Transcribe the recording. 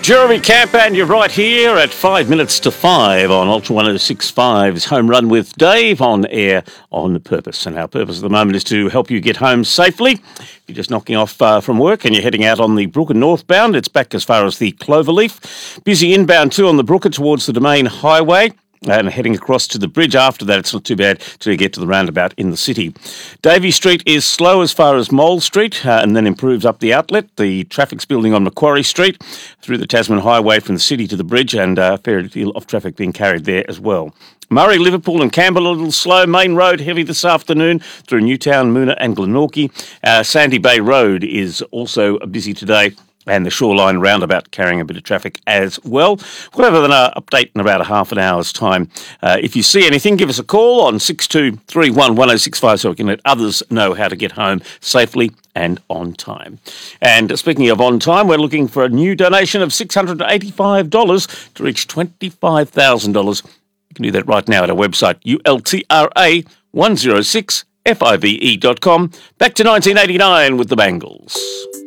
Jeremy Camp, and you're right here at 5 minutes to 5 on Ultra 106.5's Home Run with Dave on air on purpose. And our purpose at the moment is to help you get home safely. If you're just knocking off from work and you're heading out on the Brooker northbound, it's back as far as the Cloverleaf. Busy inbound too on the Brooker towards the Domain Highway. And heading across to the bridge after that, it's not too bad till you get to the roundabout in the city. Davey Street is slow as far as Mole Street and then improves up the outlet. The traffic's building on Macquarie Street through the Tasman Highway from the city to the bridge, and a fair deal of traffic being carried there as well. Murray, Liverpool and Campbell a little slow. Main Road heavy this afternoon through Newtown, Moona and Glenorchy. Sandy Bay Road is also busy today, and the Shoreline roundabout carrying a bit of traffic as well. We'll have an update in about a half an hour's time. If you see anything, give us a call on 6231 1065 so we can let others know how to get home safely and on time. And speaking of on time, we're looking for a new donation of $685 to reach $25,000. You can do that right now at our website, ultra106five.com. Back to 1989 with the Bangles.